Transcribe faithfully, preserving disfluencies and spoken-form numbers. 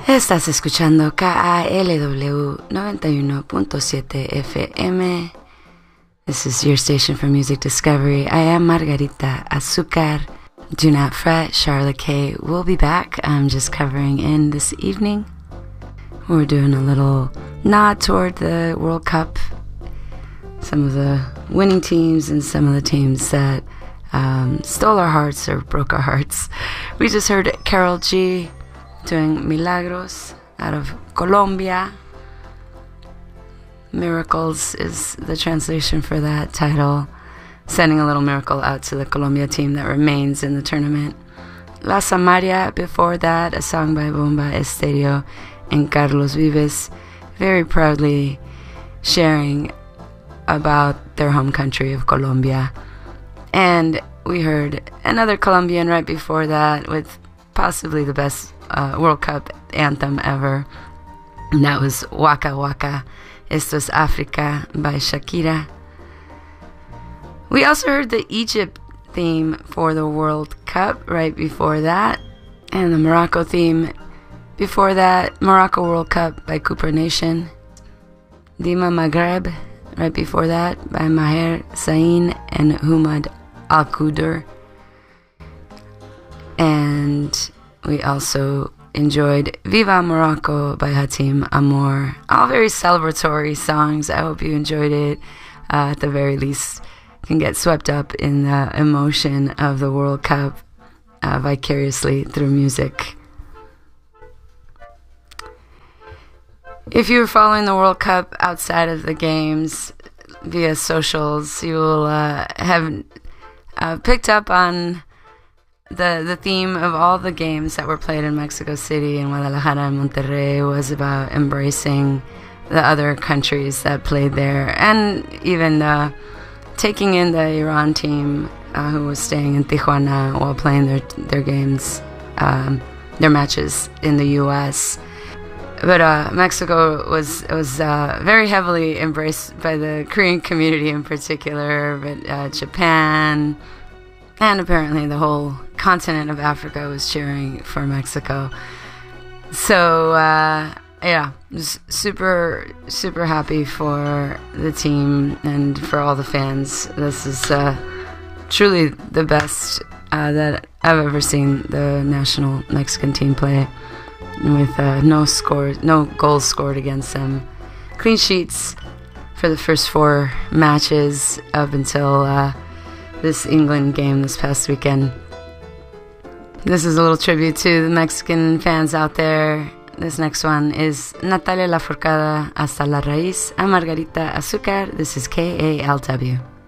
Estás escuchando K A L W noventa y uno punto siete F M. This is your station for music discovery. I am Margarita Azucar. Do not fret, Charlotte K will be back. I'm just covering in this evening. We're doing a little nod toward the World Cup. Some of the winning teams and some of the teams that um, stole our hearts or broke our hearts. We just heard Karol G doing Milagros out of Colombia. Miracles is the translation for that title. Sending a little miracle out to the Colombia team that remains in the tournament. La Samaria, before that, a song by Bomba Estéreo and Carlos Vives, very proudly sharing about their home country of Colombia. And we heard another Colombian right before that with possibly the best uh, World Cup anthem ever. And that was Waka Waka, Esto es Africa by Shakira. We also heard the Egypt theme for the World Cup right before that. And the Morocco theme before that, Morocco World Cup by Cooper Nation. Dima Maghreb right before that by Maher Zain and Humad Al-Qudur. And we also enjoyed Viva Morocco by Hatim Amour. All very celebratory songs. I hope you enjoyed it. Uh, at the very least, can get swept up in the emotion of the World Cup uh, vicariously through music. If you were following the World Cup outside of the games via socials, you will uh, have uh, picked up on the the theme of all the games that were played in Mexico City and Guadalajara and Monterrey was about embracing the other countries that played there, and even uh, taking in the Iran team uh, who was staying in Tijuana while playing their their games, um, their matches in the U S But uh, Mexico was was uh, very heavily embraced by the Korean community in particular, but uh, Japan, and apparently the whole continent of Africa was cheering for Mexico. So, uh, yeah, just super, super happy for the team and for all the fans. This is uh, truly the best uh, that I've ever seen the national Mexican team play. With uh, no scores, no goals scored against them. Clean sheets for the first four matches up until uh, this England game this past weekend. This is a little tribute to the Mexican fans out there. This next one is Natalia Lafourcade, Hasta la Raíz. I'm Margarita Azucar. This is K A L W.